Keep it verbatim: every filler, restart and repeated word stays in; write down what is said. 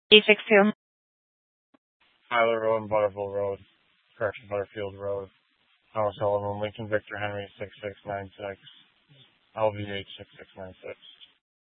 eight six two. Tyler Road and Butterfield Road. Correction, Butterfield Road. Thomas Sullivan, Lincoln Victor Henry six six nine six. L V H six six nine six.